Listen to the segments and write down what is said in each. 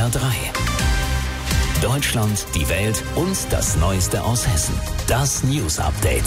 HR3. Deutschland, die Welt und das Neueste aus Hessen. Das News Update.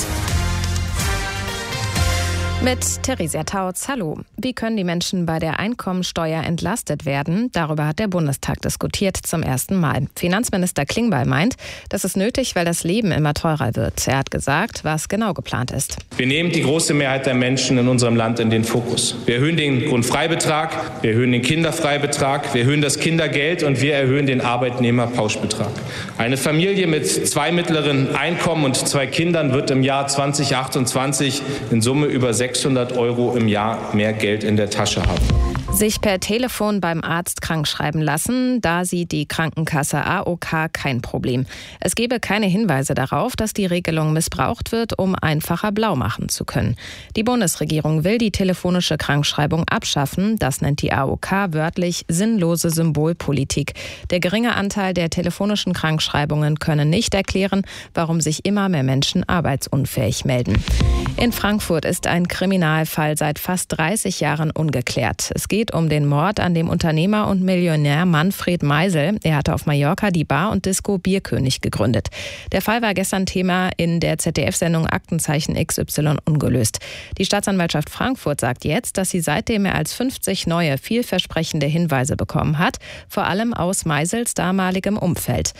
Mit Theresia Tautz, hallo. Wie können die Menschen bei der Einkommensteuer entlastet werden? Darüber hat der Bundestag diskutiert zum ersten Mal. Finanzminister Klingbeil meint, das ist nötig, weil das Leben immer teurer wird. Er hat gesagt, was genau geplant ist. Wir nehmen die große Mehrheit der Menschen in unserem Land in den Fokus. Wir erhöhen den Grundfreibetrag, wir erhöhen den Kinderfreibetrag, wir erhöhen das Kindergeld und wir erhöhen den Arbeitnehmerpauschbetrag. Eine Familie mit 2 mittleren Einkommen und 2 Kindern wird im Jahr 2028 in Summe über 600 € im Jahr mehr Geld in der Tasche haben. Sich per Telefon beim Arzt krankschreiben lassen, da sieht die Krankenkasse AOK kein Problem. Es gebe keine Hinweise darauf, dass die Regelung missbraucht wird, um einfacher blau machen zu können. Die Bundesregierung will die telefonische Krankschreibung abschaffen. Das nennt die AOK wörtlich sinnlose Symbolpolitik. Der geringe Anteil der telefonischen Krankschreibungen könne nicht erklären, warum sich immer mehr Menschen arbeitsunfähig melden. In Frankfurt ist ein Kriminalfall seit fast 30 Jahren ungeklärt. Es geht um den Mord an dem Unternehmer und Millionär Manfred Meisel. Er hatte auf Mallorca die Bar und Disco Bierkönig gegründet. Der Fall war gestern Thema in der ZDF-Sendung Aktenzeichen XY ungelöst. Die Staatsanwaltschaft Frankfurt sagt jetzt, dass sie seitdem mehr als 50 neue, vielversprechende Hinweise bekommen hat, vor allem aus Meisels damaligem Umfeld.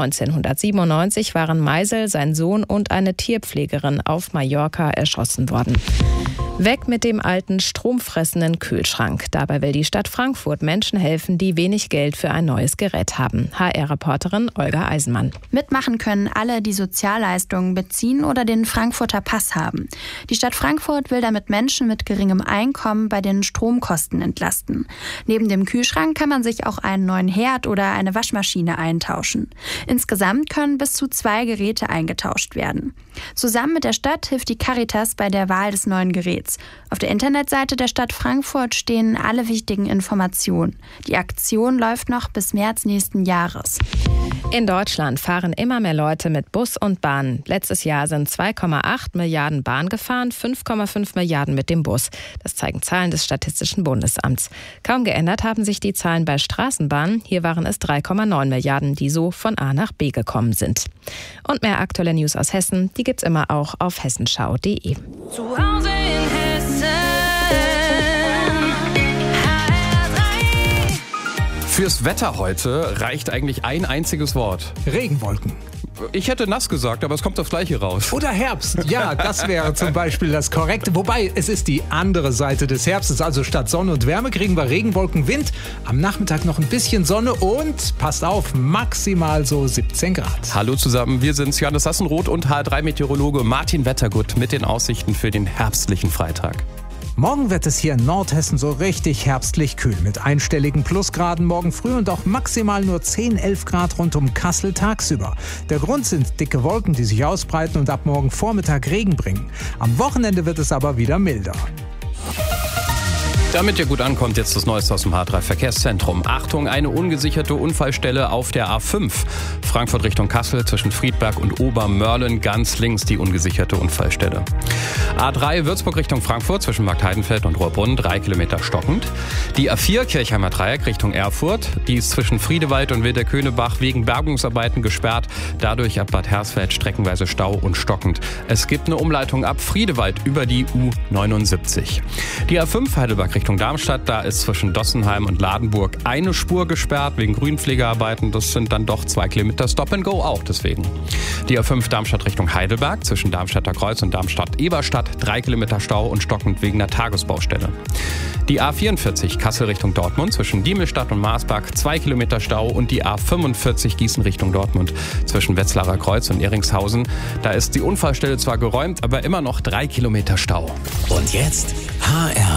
1997 waren Meisel, sein Sohn und eine Tierpflegerin auf Mallorca erschossen worden. Weg mit dem alten stromfressenden Kühlschrank. Dabei will die Stadt Frankfurt Menschen helfen, die wenig Geld für ein neues Gerät haben. HR-Reporterin Olga Eisenmann. Mitmachen können alle, die Sozialleistungen beziehen oder den Frankfurter Pass haben. Die Stadt Frankfurt will damit Menschen mit geringem Einkommen bei den Stromkosten entlasten. Neben dem Kühlschrank kann man sich auch einen neuen Herd oder eine Waschmaschine eintauschen. Insgesamt können bis zu 2 Geräte eingetauscht werden. Zusammen mit der Stadt hilft die Caritas bei der Wahl des neuen Geräts. Auf der Internetseite der Stadt Frankfurt stehen alle wichtigen Informationen. Die Aktion läuft noch bis März nächsten Jahres. In Deutschland fahren immer mehr Leute mit Bus und Bahn. Letztes Jahr sind 2,8 Milliarden Bahn gefahren, 5,5 Milliarden mit dem Bus. Das zeigen Zahlen des Statistischen Bundesamts. Kaum geändert haben sich die Zahlen bei Straßenbahnen. Hier waren es 3,9 Milliarden, die so von A nach B gekommen sind. Und mehr aktuelle News aus Hessen, die gibt's immer auch auf hessenschau.de. Zu Hause in Hessen. Fürs Wetter heute reicht eigentlich ein einziges Wort. Regenwolken. Ich hätte nass gesagt, aber es kommt das Gleiche raus. Oder Herbst. Ja, das wäre zum Beispiel das Korrekte. Wobei, es ist die andere Seite des Herbstes. Also statt Sonne und Wärme kriegen wir Regenwolken, Wind. Am Nachmittag noch ein bisschen Sonne und, passt auf, maximal so 17 Grad. Hallo zusammen, wir sind Johannes Sassenroth und HR3-Meteorologe Martin Wettergut mit den Aussichten für den herbstlichen Freitag. Morgen wird es hier in Nordhessen so richtig herbstlich kühl mit einstelligen Plusgraden morgen früh und auch maximal nur 10, 11 Grad rund um Kassel tagsüber. Der Grund sind dicke Wolken, die sich ausbreiten und ab morgen Vormittag Regen bringen. Am Wochenende wird es aber wieder milder. Damit ihr gut ankommt, jetzt das Neueste aus dem H3-Verkehrszentrum. Achtung, eine ungesicherte Unfallstelle auf der A5. Frankfurt Richtung Kassel zwischen Friedberg und Obermörlen, ganz links die ungesicherte Unfallstelle. A3 Würzburg Richtung Frankfurt zwischen Marktheidenfeld und Rohrbrunn, 3 Kilometer stockend. Die A4 Kirchheimer Dreieck Richtung Erfurt, die ist zwischen Friedewald und Wilderkönebach wegen Bergungsarbeiten gesperrt. Dadurch ab Bad Hersfeld streckenweise Stau und stockend. Es gibt eine Umleitung ab Friedewald über die U79. Die A5 Heidelberg Richtung Darmstadt, da ist zwischen Dossenheim und Ladenburg eine Spur gesperrt wegen Grünpflegearbeiten. Das sind dann doch 2 Kilometer Stop and Go auch deswegen. Die A5 Darmstadt Richtung Heidelberg zwischen Darmstadter Kreuz und Darmstadt-Eberstadt, 3 Kilometer Stau und stockend wegen einer Tagesbaustelle. Die A44 Kassel Richtung Dortmund zwischen Diemelstadt und Marsberg, 2 Kilometer Stau und die A45 Gießen Richtung Dortmund zwischen Wetzlarer Kreuz und Eringshausen. Da ist die Unfallstelle zwar geräumt, aber immer noch 3 Kilometer Stau. Und jetzt HR